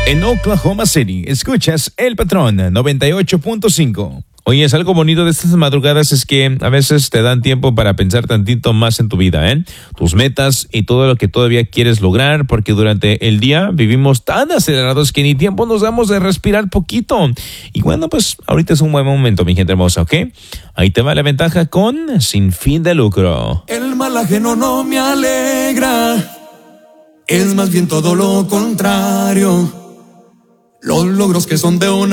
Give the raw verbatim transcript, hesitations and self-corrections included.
En Oklahoma City, escuchas El Patrón noventa y ocho punto cinco. Oye, es algo bonito de estas madrugadas es que a veces te dan tiempo para pensar tantito más en tu vida, ¿eh? Tus metas y todo lo que todavía quieres lograr, porque durante el día vivimos tan acelerados que ni tiempo nos damos de respirar poquito. Y bueno, pues ahorita es un buen momento, mi gente hermosa, ¿ok? Ahí te va la ventaja con Sin Fin de Lucro. El mal ajeno no me alegra, es más bien todo lo contrario. Los logros que son de una